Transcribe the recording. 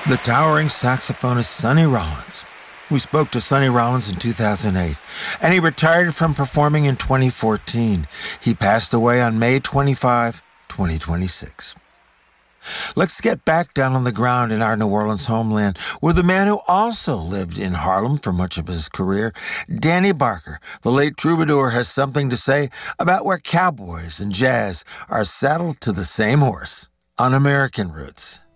The towering saxophonist Sonny Rollins. We spoke to Sonny Rollins in 2008, and he retired from performing in 2014. He passed away on May 25, 2026. Let's get back down on the ground in our New Orleans homeland with a man who also lived in Harlem for much of his career. Danny Barker, the late troubadour, has something to say about where cowboys and jazz are saddled to the same horse on American Roots.